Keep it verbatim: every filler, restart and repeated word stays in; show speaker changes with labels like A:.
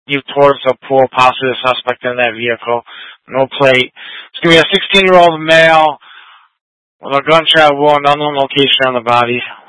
A: you towards the pool, possibly the suspect in that vehicle. No plate. It's going to be a sixteen-year-old male with a gunshot wound, unknown location on the body.